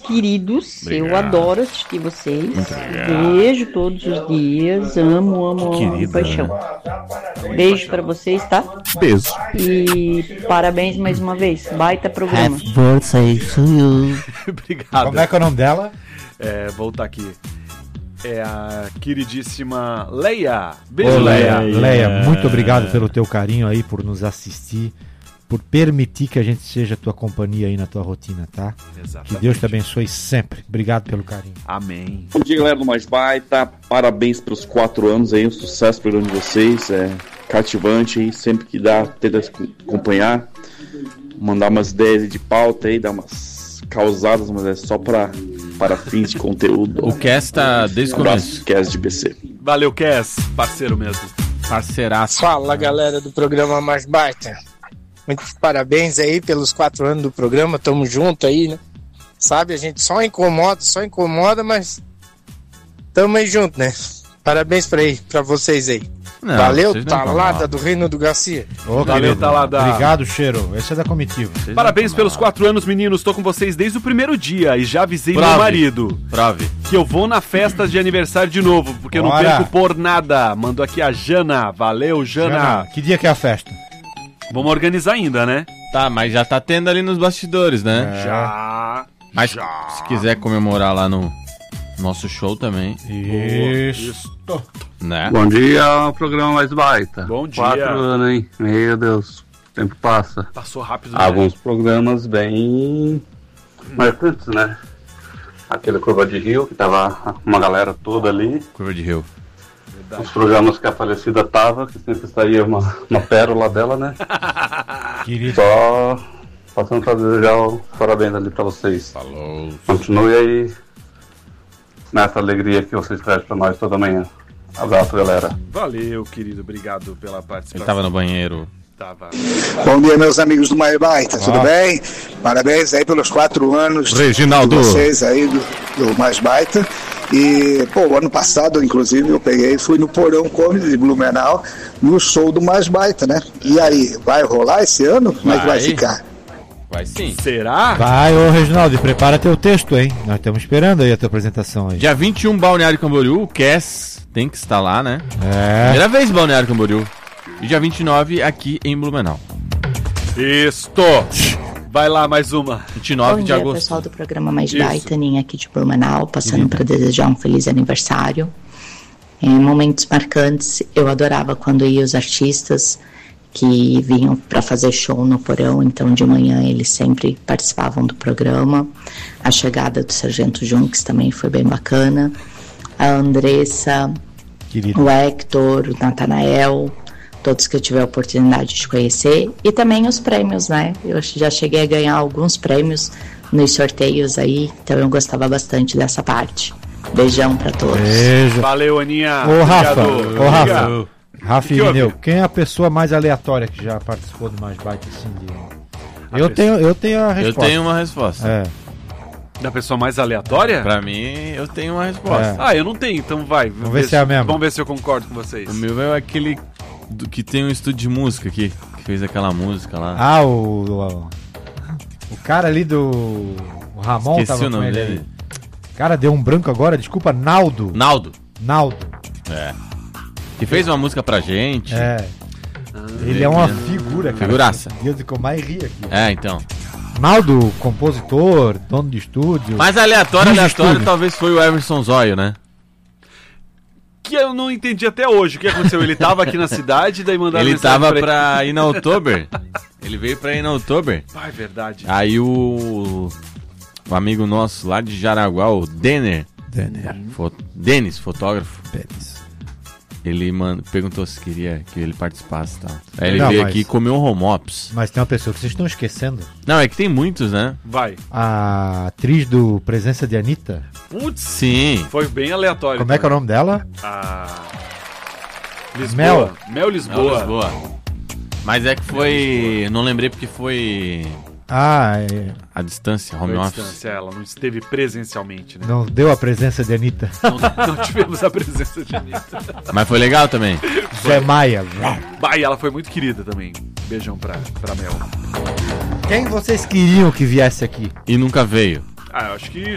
queridos. Obrigado. Eu adoro assistir vocês. Muito obrigado. Vejo todos os dias. Amo de paixão. Beijo pra vocês, tá? Beijo. E parabéns mais uma vez. Baita programa. Happy birthday to you. Obrigado. Como é que é o nome dela? Voltar aqui. É a queridíssima Leia. Beijo, Leia. Leia. Leia, muito obrigado pelo teu carinho aí, por nos assistir, por permitir que a gente seja tua companhia aí na tua rotina, tá? Exatamente. Que Deus te abençoe sempre. Obrigado pelo carinho. Amém. Bom dia, galera do Mais Baita. Parabéns pelos 4 anos aí, um sucesso pro programa de vocês. É cativante aí, sempre que dá, tenta acompanhar. Mandar umas ideias de pauta aí, dar umas causadas, mas é só para fins de conteúdo. O Cass tá desde o começo. Cass de PC. Valeu, Cass. Parceiro mesmo. Parceiraço. Fala, galera do programa Mais Baita. Muitos parabéns aí pelos 4 anos do programa. Tamo junto aí, né? Sabe, a gente só incomoda, mas tamo aí junto, né? Parabéns pra vocês aí. Não, valeu, vocês não Talada incomodam. do Reino do Garcia. Ô, Valeu, querido. Talada. Obrigado, Cheiro. Esse é da comitiva. Vocês Parabéns não pelos incomodam. 4 anos, meninos. Tô com vocês desde o primeiro dia e já avisei Prove. meu marido Prove. que eu vou na festa de aniversário de novo, porque eu não Bora. perco por nada. Mandou aqui a Jana. Valeu, Jana. Jana, que dia que é a festa? Vamos organizar ainda, né? Tá, mas já tá tendo ali nos bastidores, né? Já. Mas já. se quiser comemorar lá no nosso show também, Isso. né? Bom dia, programa Mais Baita. Bom dia. 4 anos, hein? Meu Deus, o tempo passa. Passou rápido, né? Alguns programas bem marcantes, né? Aquele Curva de Rio, que tava uma galera toda ali. Curva de Rio. Os programas que a falecida tava, que sempre saía uma pérola dela, né? Querido. Só passando pra desejar os parabéns ali pra vocês. Falou. Continue aí nessa alegria que vocês trazem pra nós toda manhã. Abraço, galera. Valeu, querido. Obrigado pela participação. Ele tava no banheiro. Tava. Bom dia, meus amigos do Mais Baita, tudo bem? Parabéns aí pelos 4 anos Reginaldo. de vocês aí do Mais Baita. E, pô, ano passado, inclusive, eu peguei e fui no Porão Comedy de Blumenau, no show do Mais Baita, né? E aí, vai rolar esse ano? Como é que vai Vai. ficar? Vai sim. Será? Vai, ô Reginaldo, e prepara teu texto, hein? Nós estamos esperando aí a tua apresentação aí. Dia 21, Balneário Camboriú. O Cass tem que estar lá, né? É. Primeira vez em Balneário Camboriú. E dia 29, aqui em Blumenau. Isto. Vai lá, mais uma. 29 Bom de dia, agosto. pessoal do programa Mais Isso. Baita, Ninha aqui de Blumenau, passando para desejar um feliz aniversário. Em momentos marcantes, eu adorava quando ia os artistas que vinham para fazer show no Porão, então de manhã eles sempre participavam do programa. A chegada do Sargento Junks também foi bem bacana. A Andressa, Querido. o Hector, o Natanael, todos que eu tive a oportunidade de conhecer, e também os prêmios, né? Eu já cheguei a ganhar alguns prêmios nos sorteios aí, então eu gostava bastante dessa parte. Beijão pra todos. Beijo. Valeu, Aninha. Ô, Rafa, Obrigado. ô, Rafa. Obrigado. Rafa e Que houve? Irineu, quem é a pessoa mais aleatória que já participou do Mais Baita assim de... Eu tenho a Eu resposta. tenho uma resposta. É. Da pessoa mais aleatória? Pra mim, eu tenho uma resposta. Ah, eu não tenho, então vai. Vamos ver se é a mesma. Vamos ver se eu concordo com vocês. O meu é aquele que tem um estúdio de música aqui, que fez aquela música lá. Ah, o cara ali do... O Ramon Esqueci tava o nome com ele dele. aí. Cara, deu um branco agora, desculpa, Naldo. Naldo. É. Que fez uma música pra gente. Ele é uma figura, cara. Figuraça. Meu Deus, que eu mais ri aqui. É, então. Naldo, compositor, dono de estúdio. Mas aleatório, Dirige aleatório estúdio. talvez foi o Emerson Zóio, né? Que eu não entendi até hoje o que aconteceu. Ele tava aqui na cidade, daí mandaram Ele mensagem tava pra pra ir na Oktober. Ele veio pra ir na Oktober. Ah, é verdade. Aí o amigo nosso lá de Jaraguá, o Denner. Denis, fotógrafo. Ele perguntou se queria que ele participasse e tal. Aí ele Não, veio mas- aqui e comeu um home ops. Mas tem uma pessoa que vocês estão esquecendo. Não, é que tem muitos, né? Vai. A atriz do Presença de Anitta. Putz, Sim. foi bem aleatório. Como é que é o nome dela? Lisboa. Mel Não, Lisboa. Lisboa. Mas é que foi... Não lembrei porque foi... Ah, é, A distância, Foi home à office. distância, ela não esteve presencialmente, né? não deu a presença de Anitta. Não tivemos a presença de Anitta. Mas foi legal também. Zé Maia. Bah, e ela foi muito querida também. Beijão pra Mel. Quem vocês queriam que viesse aqui? E nunca veio. Ah, eu acho que